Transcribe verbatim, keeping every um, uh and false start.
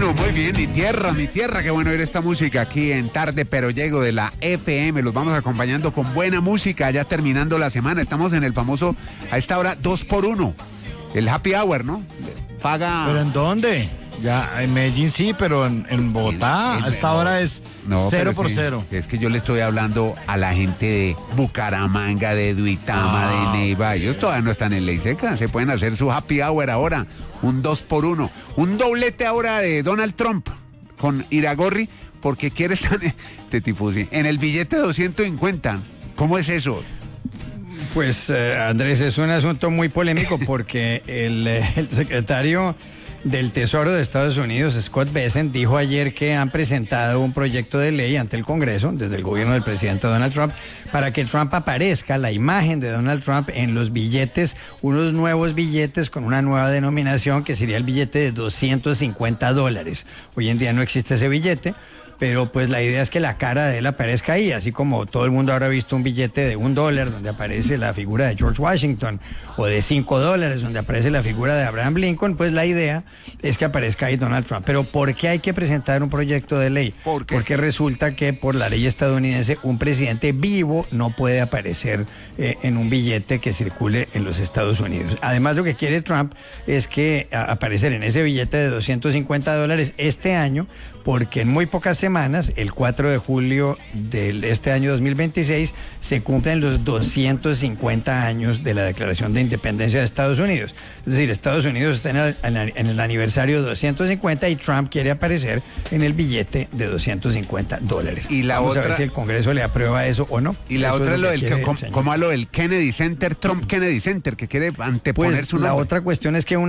Bueno, muy bien, mi tierra, mi tierra, qué bueno oír esta música aquí en Tarde Pero Llego de la F M. Los vamos acompañando con buena música, ya terminando la semana. Estamos en el famoso, a esta hora, dos por uno. El happy hour, ¿no? Paga... ¿Pero en dónde? Ya, en Medellín sí, pero en, en Bogotá en, en, a esta no, hora es no, cero es por que, cero. Es que yo le estoy hablando a la gente de Bucaramanga, de Duitama, ah. de Neiva. Ellos todavía no están en ley seca. Se pueden hacer su happy hour ahora. Un dos por uno. Un doblete ahora de Donald Trump con Iragorri porque quiere estar este tipo, sí, en el billete de doscientos cincuenta. ¿Cómo es eso? Pues, eh, Andrés, es un asunto muy polémico porque el, el secretario del Tesoro de Estados Unidos, Scott Bessent, dijo ayer que han presentado un proyecto de ley ante el Congreso, desde el gobierno del presidente Donald Trump, para que Trump aparezca, la imagen de Donald Trump en los billetes, unos nuevos billetes con una nueva denominación que sería el billete de doscientos cincuenta dólares. Hoy en día no existe ese billete, pero pues la idea es que la cara de él aparezca ahí, así como todo el mundo habrá visto un billete de un dólar donde aparece la figura de George Washington, o de cinco dólares donde aparece la figura de Abraham Lincoln. Pues la idea es que aparezca ahí Donald Trump. Pero ¿por qué hay que presentar un proyecto de ley? ¿Por qué? Porque resulta que por la ley estadounidense un presidente vivo no puede aparecer eh, en un billete que circule en los Estados Unidos. Además, lo que quiere Trump es que a, aparecer en ese billete de doscientos cincuenta dólares este año, porque en muy pocas semanas, el cuatro de julio de este año dos mil veintiséis, se cumplen los doscientos cincuenta años de la Declaración de Independencia de Estados Unidos. Es decir, Estados Unidos está en el, en el aniversario doscientos cincuenta y Trump quiere aparecer en el billete de doscientos cincuenta dólares. Y la Vamos otra, a ver si el Congreso le aprueba eso o no. Y la eso otra es lo, es lo del, como, como a lo del Kennedy Center, Trump Kennedy Center, que quiere anteponer pues su nombre. La otra cuestión es que una